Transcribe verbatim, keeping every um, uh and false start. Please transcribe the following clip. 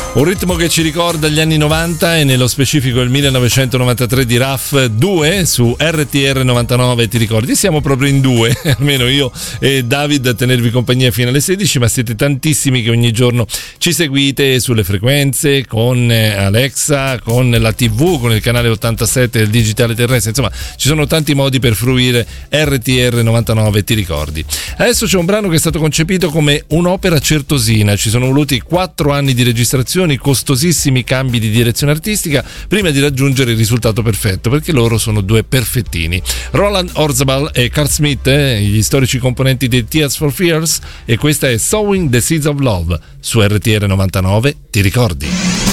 Un ritmo che ci ricorda gli anni novanta e nello specifico il millenovecentonovantatré di Raf due su R T R novantanove, ti ricordi? Siamo proprio in due, almeno io e David, a tenervi compagnia fino alle sedici, ma siete tantissimi che ogni giorno ci seguite sulle frequenze, con Alexa, con la tivù, con il canale ottantasette del digitale terrestre, insomma ci sono tanti modi per fruire R T R novantanove, ti ricordi? Adesso c'è un brano che è stato concepito come un'opera certosina, ci sono voluti quattro anni di registrazione, costosissimi cambi di direzione artistica prima di raggiungere il risultato perfetto, perché loro sono due perfettini. Roland Orzabal e Carl Smith, eh, gli storici componenti dei Tears for Fears, e questa è Sowing the Seeds of Love su R T R novantanove, ti ricordi?